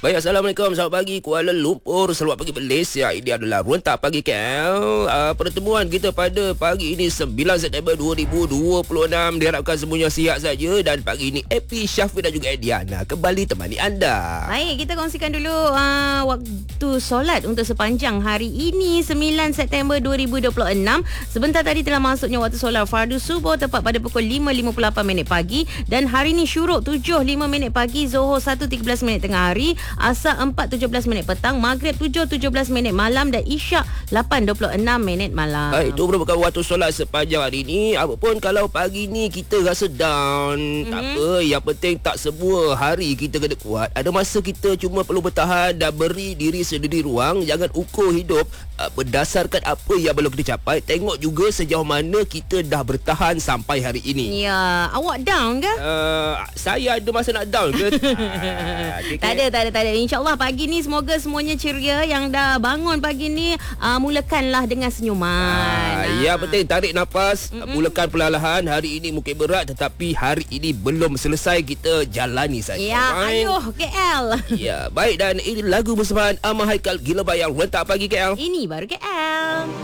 Baik, Assalamualaikum. Selamat pagi Kuala Lumpur. Selamat pagi Malaysia. Ini adalah Rentak Pagi KL. Pertemuan kita pada pagi ini 9 September 2026. Diharapkan semuanya sihat saja. Dan pagi ini Epi, Syafiq dan juga Ediana kembali temani anda. Baik, kita kongsikan dulu waktu solat untuk sepanjang hari ini 9 September 2026. Sebentar tadi telah masuknya waktu solat fardu subuh tepat pada pukul 5.58 pagi. Dan hari ini syuruk 7.05 pagi, Zohor 1.13 tengah hari, Asar 4.17 petang, Maghrib 7.17 malam dan Isyak 8.26 malam. Itu merupakan waktu solat sepanjang hari ini. Apapun kalau pagi ni kita rasa down, tak apa. Yang penting tak semua hari kita kena kuat. Ada masa kita cuma perlu bertahan dan beri diri sendiri ruang. Jangan ukur hidup berdasarkan apa yang belum kita capai. Tengok juga sejauh mana kita dah bertahan sampai hari ini. Ya, awak down ke? Saya ada masa nak down ke? Tak ada. InsyaAllah pagi ni semoga semuanya ceria. Yang dah bangun pagi ni, mulakanlah dengan senyuman. Yang penting tarik nafas, mulakan perlahan-lahan. Hari ini mungkin berat, tetapi hari ini belum selesai, kita jalani saja. Ya, ayuh KL. Ya, baik, dan ini lagu bersamaan Ahmad Haikal, Gila Bayang, Rentak Pagi KL. Ini baru KL.